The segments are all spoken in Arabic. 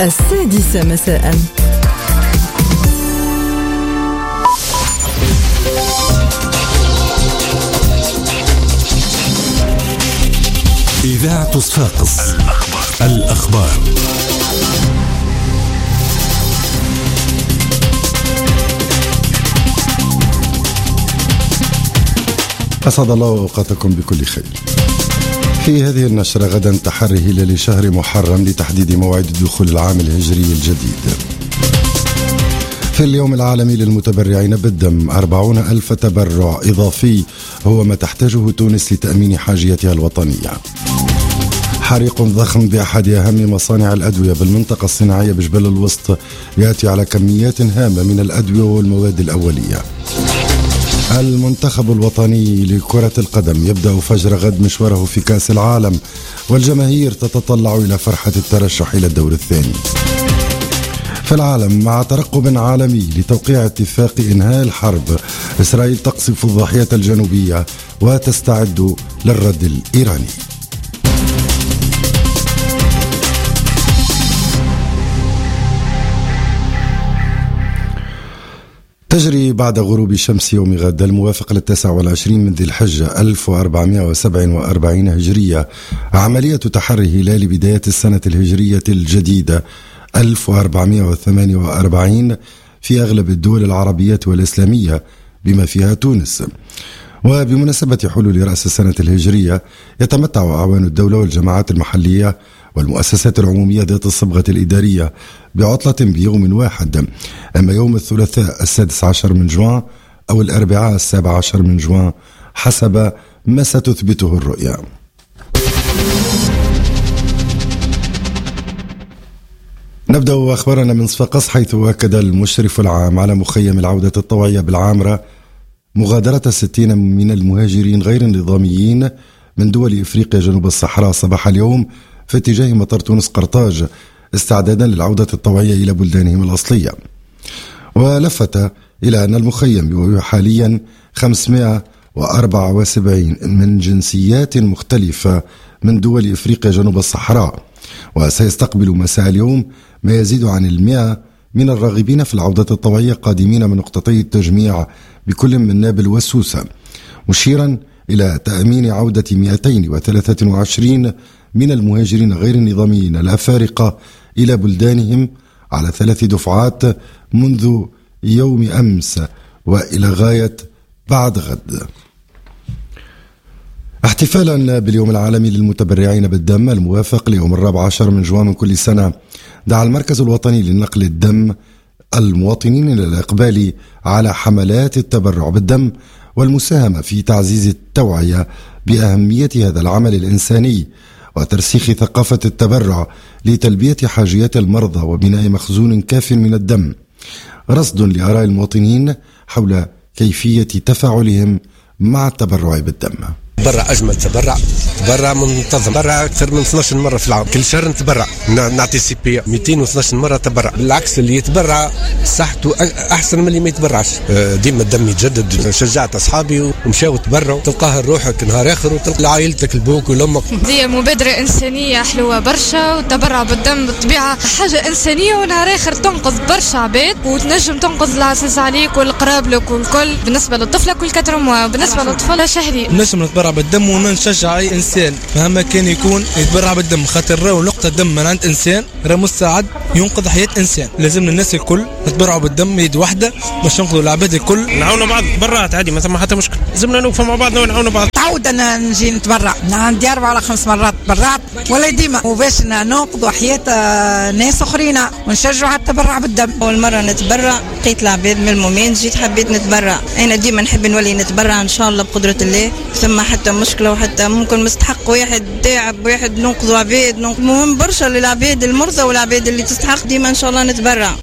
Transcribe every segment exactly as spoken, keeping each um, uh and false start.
السادسة مساء. إذاعة صفاقس الأخبار, الأخبار. أسعد الله أوقاتكم بكل خير. في هذه النشرة غدا تحري هلال شهر محرم لتحديد موعد دخول العام الهجري الجديد. في اليوم العالمي للمتبرعين بالدم أربعون ألف تبرع إضافي هو ما تحتاجه تونس لتأمين حاجيتها الوطنية. حريق ضخم بأحد أهم مصانع الأدوية بالمنطقة الصناعية بجبل الوسط يأتي على كميات هامة من الأدوية والمواد الأولية. المنتخب الوطني لكرة القدم يبدأ فجر غد مشواره في كأس العالم، والجماهير تتطلع إلى فرحة الترشح إلى الدور الثاني. في العالم، مع ترقب عالمي لتوقيع اتفاق إنهاء الحرب، إسرائيل تقصف الضاحية الجنوبية وتستعد للرد الإيراني. تجري بعد غروب شمس يوم غد الموافق للتاسع والعشرين من ذي الحجة ألف وأربعمائة وسبعة وأربعين هجرية عملية تحري هلال بداية السنة الهجرية الجديدة ألف وأربعمائة وثمانية وأربعين في أغلب الدول العربية والإسلامية بما فيها تونس. وبمناسبة حلول رأس السنة الهجرية يتمتع أعوان الدولة والجماعات المحلية والمؤسسات العمومية ذات الصبغة الإدارية بعطلة بيوم واحد، أما يوم الثلاثاء السادس عشر من جوان أو الأربعاء السابع عشر من جوان حسب ما ستثبته الرؤية. نبدأ أخبارنا من صفاقس، حيث أكد المشرف العام على مخيم العودة الطوعية بالعامرة مغادرة ستين من المهاجرين غير النظاميين من دول إفريقيا جنوب الصحراء صباح اليوم في اتجاه مطار تونس قرطاج استعدادا للعودة الطوعية إلى بلدانهم الأصلية. ولفت إلى أن المخيم يوجه حاليا خمسمائة وأربعة وسبعين من جنسيات مختلفة من دول إفريقيا جنوب الصحراء، وسيستقبل مساء اليوم ما يزيد عن المئة من الراغبين في العودة الطوعية قادمين من نقطتي التجميع بكل من نابل وسوسة، مشيرا إلى تأمين عودة مئتين وثلاثة وعشرين من المهاجرين غير النظاميين الأفارقة إلى بلدانهم على ثلاث دفعات منذ يوم أمس وإلى غاية بعد غد. احتفالا باليوم العالمي للمتبرعين بالدم الموافق ليوم الرابع عشر من جوان من كل سنة، دعا المركز الوطني لنقل الدم المواطنين إلى الإقبال على حملات التبرع بالدم والمساهمة في تعزيز التوعية بأهمية هذا العمل الإنساني وترسيخ ثقافة التبرع لتلبية حاجيات المرضى وبناء مخزون كاف من الدم، رصد لآراء المواطنين حول كيفية تفاعلهم مع التبرع بالدم. تبرع أجمل تبرع تبرع منتظم، تبرع أكثر من اثني عشر مرة في العام، كل شهر نتبرع نعطي سي بي مئتين واثني عشر مرة تبرع. بالعكس اللي يتبرع صحته أحسن من اللي ما يتبرعش، ديما الدم يتجدد. شجعت أصحابي ومشاو تبرعوا، تلقاها روحك نهار آخر وتلقى عائلتك البوك ولأمك. دي مبادرة إنسانية حلوة برشا، والتبرع بالدم بالطبيعة حاجة إنسانية، ونهار آخر تنقذ برشا عباد وتنجم تنقذ العزيز عليك والقراب لك والكل. بالنسبة للطفلك والكترموا، بالنسبة للطفل شهري نجم نتبرع بالدم ونشجع اي انسان مهما كان يكون يتبرع بالدم، خاطر راهو نقطه دم من عند انسان راه مستعد ينقذ حياه انسان. لازم الناس الكل نتبرعوا بالدم يد واحده باش ننقذوا العباد الكل، نعاونوا بعض. تبرعت عادي ما ثم حتى مشكل، لازمنا نوقفوا مع بعضنا ونعاونوا بعض. تعود انا نجي نتبرع، عندي اربع ولا خمس مرات تبرعت ولا ديما، وباش ننقذوا حياه ناس اخرين ونشجعوا على التبرع بالدم. اول مره نتبرع لقيت العباد من المومين جيت حبيت نتبرع. انا ديما نحب نولي نتبرع ان شاء الله بقدره الله، ثم حتى مشكله وحتى ممكن مستحق واحد تعب واحد ننقذوا عباد. مهم برشا للعباد المرضى والعباد اللي تستحق، ديما ان شاء الله نتبرع.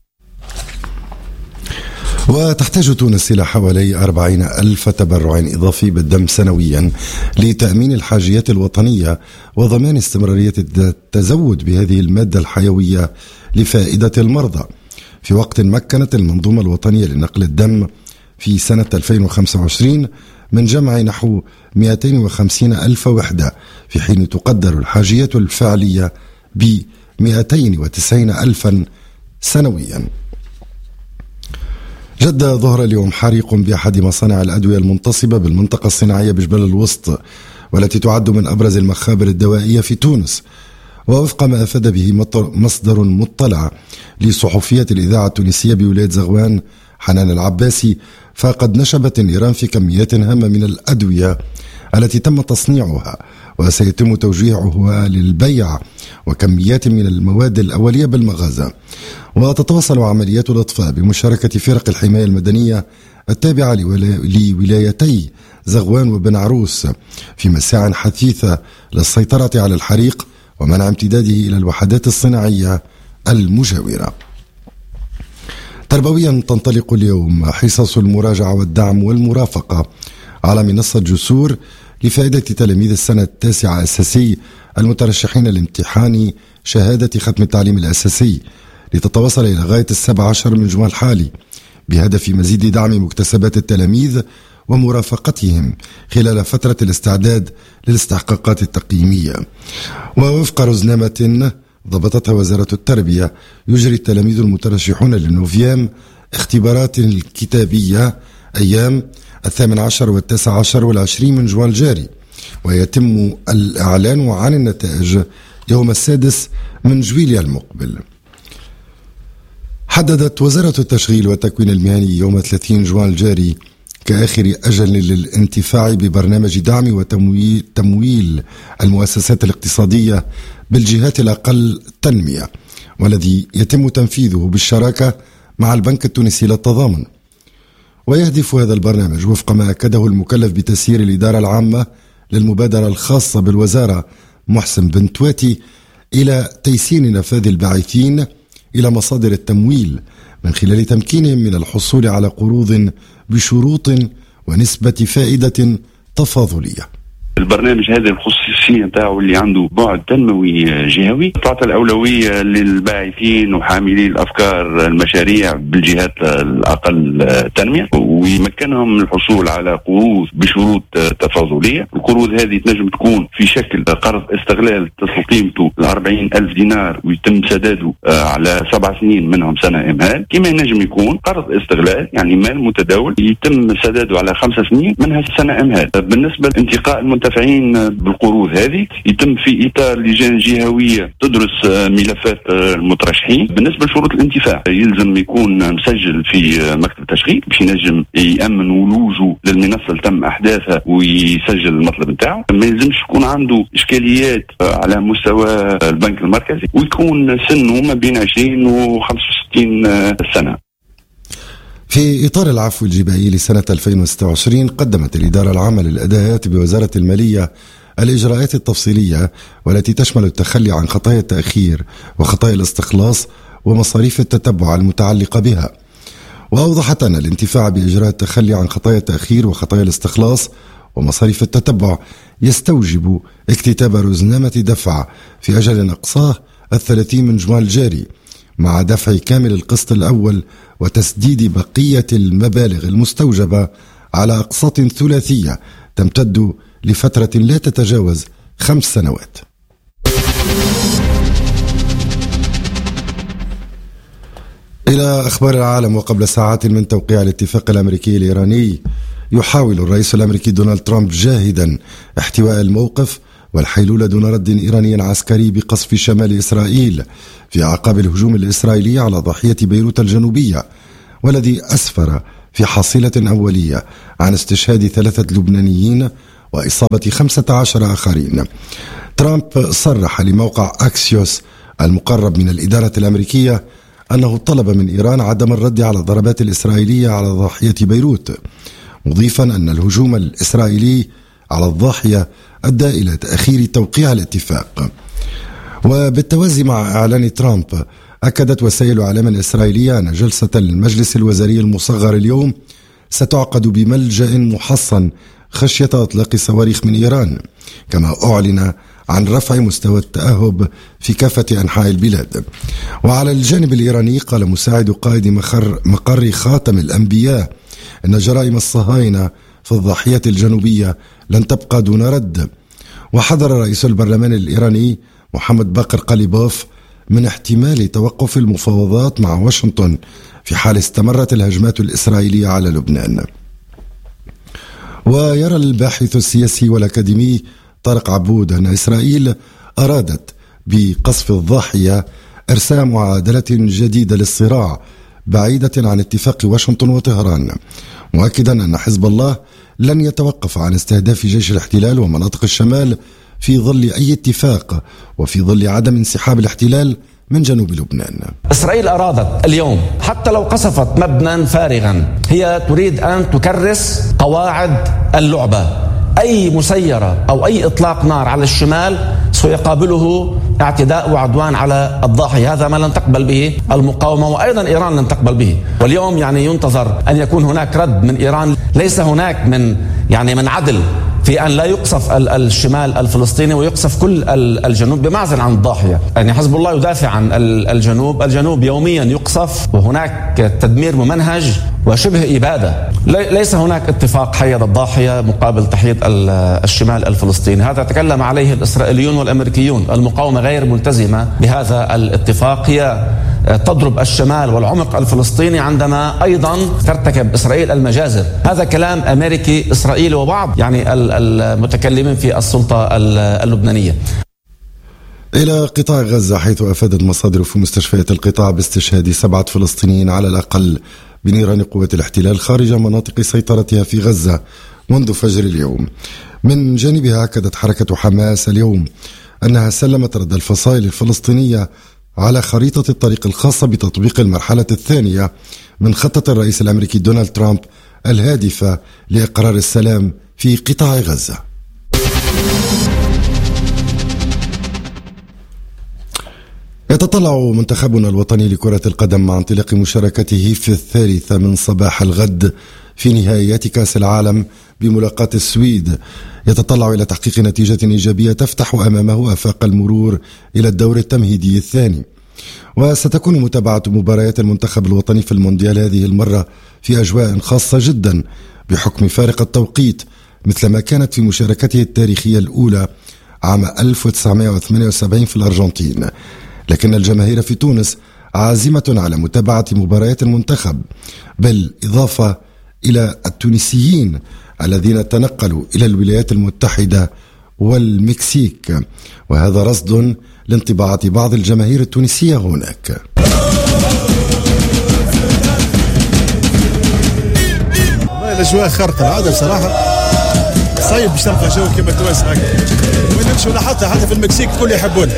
وتحتاج تونس إلى حوالي أربعين ألف تبرع إضافي بالدم سنويا لتأمين الحاجيات الوطنية وضمان استمرارية التزود بهذه المادة الحيوية لفائدة المرضى، في وقت مكنت المنظومة الوطنية لنقل الدم في سنة ألفين وخمسة وعشرين من جمع نحو مئتين وخمسين ألف وحدة، في حين تقدر الحاجيات الفعلية ب مئتين وتسعين ألفا سنويا. جد ظهر اليوم حريق بأحد مصانع الأدوية المنتصبة بالمنطقة الصناعية بجبل الوسط، والتي تعد من أبرز المخابر الدوائية في تونس. ووفق ما أفاد به مصدر مطلع لصحفية الإذاعة التونسية بولاية زغوان حنان العباسي، فقد نشبت النيران في كميات هامة من الأدوية التي تم تصنيعها وسيتم توجيهها للبيع، وكميات من المواد الأولية بالمغازة. وتتواصل عمليات الإطفاء بمشاركة فرق الحماية المدنية التابعة لولايتي زغوان وبن عروس في مساع حثيثة للسيطرة على الحريق ومنع امتداده إلى الوحدات الصناعية المجاورة. تربويا تنطلق اليوم حصص المراجعة والدعم والمرافقة على منصة جسور لفائدة تلاميذ السنة التاسعة أساسي المترشحين لامتحان شهادة ختم التعليم الأساسي، لتتواصل إلى غاية السابع عشر من جوان الحالي، بهدف مزيد دعم مكتسبات التلاميذ ومرافقتهم خلال فترة الاستعداد للاستحقاقات التقييمية. ووفق رزنامة ضبطتها وزارة التربية، يجري التلاميذ المترشحون للنوفيام اختبارات كتابية أيام الثامن عشر والتاسع عشر والعشرين من جوان الجاري، ويتم الإعلان عن النتائج يوم السادس من جويليا المقبل. حددت وزارة التشغيل والتكوين المهني يوم ثلاثين جوان الجاري كآخر أجل للانتفاع ببرنامج دعم وتمويل تمويل المؤسسات الاقتصادية بالجهات الأقل تنمية، والذي يتم تنفيذه بالشراكة مع البنك التونسي للتضامن. ويهدف هذا البرنامج وفق ما أكده المكلف بتسيير الإدارة العامة للمبادرة الخاصة بالوزارة محسن بن تواتي إلى تيسير نفاذ الباعثين إلى مصادر التمويل من خلال تمكينهم من الحصول على قروض بشروط ونسبة فائدة تفاضلية. البرنامج هذا الخصوصية نتاعو اللي عنده بعد تنموي جهوي، تعطى الأولوية للباعثين وحاملي الأفكار المشاريع بالجهات الأقل تنمية، ويمكنهم من الحصول على قروض بشروط تفاضلية. القروض هذه تنجم تكون في شكل قرض استغلال تصل قيمته لأربعين ألف دينار ويتم سداده على سبع سنين منهم سنة إمهال، كما ينجم يكون قرض استغلال يعني مال متداول يتم سداده على خمس سنين منها سنة إمهال. بالنسبة لانتقاء المنتفعين بالقروض هذه يتم في إطار لجان جهوية تدرس ملفات المترشحين. بالنسبة لشروط الانتفاع يلزم يكون مسجل في مكتب تشغيل باش ينجم يأمن ولوجه للمنصة اللي تم أحداثها ويسجل المطلب نتاعو. ما يلزمش يكون عنده إشكاليات على مستوى البنك المركزي، ويكون سنه ما بين عشرين وخمسة وستين سنة. في إطار العفو الجبائي لسنة ألفين وستة وعشرين، قدمت الإدارة العامة للأداءات بوزارة المالية الإجراءات التفصيلية والتي تشمل التخلي عن خطايا التأخير وخطايا الاستخلاص ومصاريف التتبع المتعلقة بها. وأوضحت أن الانتفاع بإجراء التخلي عن خطايا التأخير وخطايا الاستخلاص ومصاريف التتبع يستوجب اكتتاب رزنامة دفع في أجل أقصاه الثلاثين من جوان الجاري، مع دفع كامل القسط الأول وتسديد بقية المبالغ المستوجبة على أقساط ثلاثية تمتد لفترة لا تتجاوز خمس سنوات. إلى أخبار العالم. وقبل ساعات من توقيع الاتفاق الأمريكي الإيراني، يحاول الرئيس الأمريكي دونالد ترامب جاهدا احتواء الموقف والحيلولة دون رد إيراني عسكري بقصف شمال إسرائيل في أعقاب الهجوم الإسرائيلي على ضاحية بيروت الجنوبية، والذي أسفر في حصيلة أولية عن استشهاد ثلاثة لبنانيين وإصابة خمسة عشر آخرين. ترامب صرح لموقع أكسيوس المقرب من الإدارة الأمريكية أنه طلب من إيران عدم الرد على الضربات الإسرائيلية على ضاحية بيروت، مضيفا أن الهجوم الإسرائيلي على الضاحية أدى إلى تأخير توقيع الاتفاق. وبالتوازي مع إعلان ترامب، أكدت وسائل إعلام إسرائيلية أن جلسة المجلس الوزاري المصغر اليوم ستعقد بملجأ محصن خشية إطلاق صواريخ من إيران، كما أعلن عن رفع مستوى التأهب في كافة أنحاء البلاد. وعلى الجانب الإيراني، قال مساعد قائد مقر, مقر خاتم الأنبياء أن جرائم الصهاينة في الضاحية الجنوبية لن تبقى دون رد. وحضر رئيس البرلمان الإيراني محمد باقر قليبوف من احتمال توقف المفاوضات مع واشنطن في حال استمرت الهجمات الإسرائيلية على لبنان. ويرى الباحث السياسي والأكاديمي طارق عبود أن إسرائيل أرادت بقصف الضاحية إرسام معادلة جديدة للصراع بعيدة عن اتفاق واشنطن وطهران، مؤكدا أن حزب الله لن يتوقف عن استهداف جيش الاحتلال ومناطق الشمال في ظل أي اتفاق وفي ظل عدم انسحاب الاحتلال من جنوب لبنان. إسرائيل أرادت اليوم حتى لو قصفت مبنى فارغا هي تريد أن تكرس قواعد اللعبة. أي مسيرة أو أي إطلاق نار على الشمال سيقابله اعتداء وعدوان على الضاحية، هذا ما لن تقبل به المقاومة وأيضا إيران لن تقبل به. واليوم يعني ينتظر أن يكون هناك رد من إيران، ليس هناك من يعني من عدل في أن لا يقصف الشمال الفلسطيني ويقصف كل الجنوب بمعزل عن الضاحية. يعني حزب الله يدافع عن الجنوب، الجنوب يوميا يقصف وهناك تدمير ممنهج وشبه إبادة. ليس هناك اتفاق حيد الضاحية مقابل تحييد الشمال الفلسطيني، هذا تكلم عليه الإسرائيليون والأمريكيون. المقاومة غير ملتزمة بهذا الاتفاق، هي تضرب الشمال والعمق الفلسطيني عندما أيضا ترتكب إسرائيل المجازر. هذا كلام أمريكي إسرائيلي وبعض يعني المتكلمين في السلطة اللبنانية. إلى قطاع غزة، حيث أفادت مصادر في مستشفيات القطاع باستشهاد سبعة فلسطينيين على الأقل بنيران قوة الاحتلال خارج مناطق سيطرتها في غزة منذ فجر اليوم. من جانبها أكدت حركة حماس اليوم أنها سلمت رد الفصائل الفلسطينية على خريطة الطريق الخاصة بتطبيق المرحلة الثانية من خطة الرئيس الأمريكي دونالد ترامب الهادفة لإقرار السلام في قطاع غزة. يتطلع منتخبنا الوطني لكرة القدم مع انطلاق مشاركته في الثالثة من صباح الغد في نهائيات كأس العالم بملاقاة السويد، يتطلع إلى تحقيق نتيجة إيجابية تفتح أمامه آفاق المرور إلى الدور التمهيدي الثاني. وستكون متابعة مباريات المنتخب الوطني في المونديال هذه المرة في أجواء خاصة جدا بحكم فارق التوقيت، مثلما كانت في مشاركته التاريخية الأولى عام ألف وتسعمائة وثمانية وسبعين في الأرجنتين. لكن الجماهير في تونس عازمة على متابعة مباريات المنتخب، بالإضافة إلى التونسيين الذين تنقلوا إلى الولايات المتحدة والمكسيك، وهذا رصد لانطباعات بعض الجماهير التونسية هناك. الأجواء خارقة العادة بصراحة، صعيب باش تلقى جو كما تونس هكا، وين نمشوا حتى حتى في المكسيك الكل يحبون.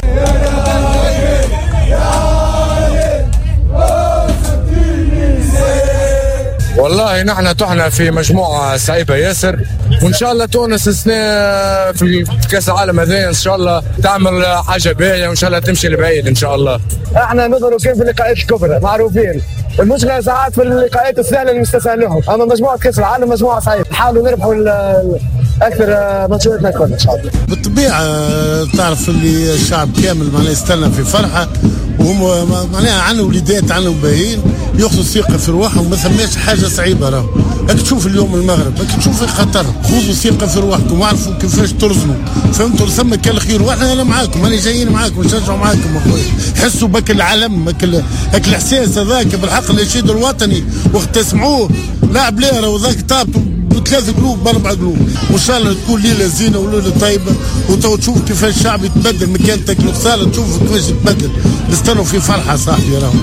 والله نحن تحنا في مجموعة صعيبة ياسر، وإن شاء الله تونس السنة في كأس العالم هذا إن شاء الله تعمل حاجة باهية وإن شاء الله تمشي لبعيد إن شاء الله. احنا نظروا كيف في اللقاءات الكبرى معروفين، المشكلة ساعات في اللقاءات السهلة اللي مستسهلهم، أما مجموعة كأس العالم مجموعة صعيبة، نحاولوا نربحوا أكثر ماتشاتنا الكل إن شاء الله. بالطبيعة تعرف اللي الشعب كامل معناها يستنى في فرحة، وهم معناها عنا وليدات عنا باهيين ياخذوا ثقة في رواحهم، ما ثماش حاجة صعيبة. راهو هاك تشوف اليوم المغرب، هاك تشوف خطر، خذوا ثقة في رواحكم واعرفوا كيفاش ترزموا، فهمتوا؟ ثم كان الخير، واحنا انا معاكم، انا جايين معاكم نشجعوا معاكم اخويا. حسوا بك العلم، بك هاك الاحساس هذاك بالحق النشيد الوطني وقت تسمعوه لاعب ليه راهو ذاك طابتوا بثلاث قلوب باربع قلوب، وان شاء الله تكون ليله زينه وليله طيبه، وتو تشوف كيفاش الشعب يتبدل مكانتك الخساره، تشوف كيفاش يتبدل، نستنوا في فرحه صاحبي راهو.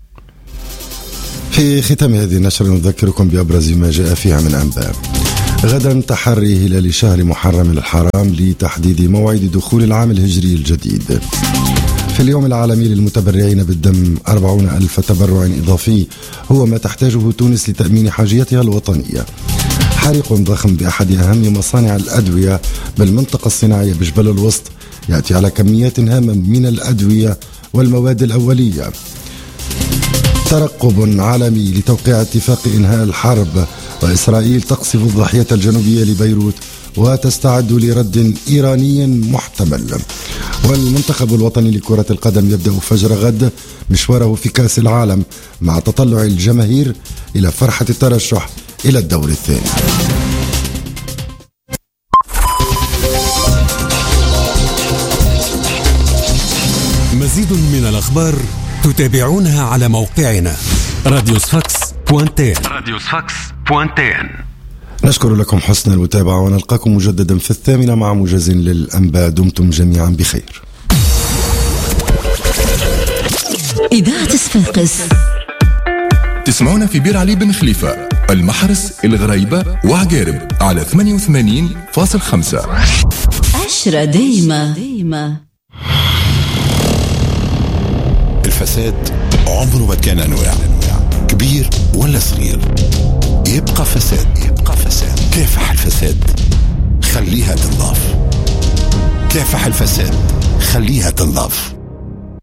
في ختام هذه النشرة نذكركم بأبرز ما جاء فيها من أنباء. غدا تحري هلال شهر محرم الحرام لتحديد موعد دخول العام الهجري الجديد. في اليوم العالمي للمتبرعين بالدم أربعون ألف تبرع إضافي هو ما تحتاجه تونس لتأمين حاجيتها الوطنية. حريق ضخم بأحد أهم مصانع الأدوية بالمنطقة الصناعية بجبل الوسط يأتي على كميات هامة من الأدوية والمواد الأولية. ترقب عالمي لتوقيع اتفاق إنهاء الحرب، وإسرائيل تقصف الضاحية الجنوبية لبيروت وتستعد لرد إيراني محتمل. والمنتخب الوطني لكرة القدم يبدأ فجر غد مشواره في كأس العالم مع تطلع الجماهير إلى فرحة الترشح إلى الدور الثاني. مزيد من من الأخبار تتابعونها على موقعنا راديو صفاقس بوانتين راديو صفاقس بوانتين. نشكر لكم حسن المتابعة ونلقاكم مجددا في الثامنة مع موجز للأنباء. دمتم جميعا بخير. إذاعة صفاقس تسمعونا في بير علي بن خليفة، المحرس، الغريبة وعقارب على ثمانية وثمانين فاصل خمسة. عشرة دايما. الفساد عمره ما كان أنواع، كبير ولا صغير، يبقى فساد. يبقى فساد. كافح الفساد، خليها تنضاف. كافح الفساد، خليها تنضاف.